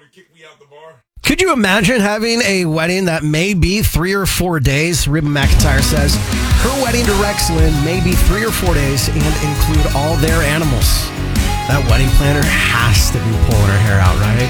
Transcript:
Could you imagine having a wedding that may be 3 or 4 days? Reba McEntire says her wedding to Rex Lynn may be 3 or 4 days and include all their animals. That wedding planner has to be pulling her hair out, right?